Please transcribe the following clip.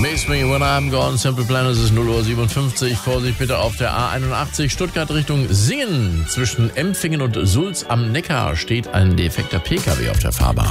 Miss Me When I'm Gone, Simple Plan, es ist 0:57 Uhr. Vorsicht bitte auf der A81 Stuttgart Richtung Singen. Zwischen Empfingen und Sulz am Neckar steht ein defekter PKW auf der Fahrbahn.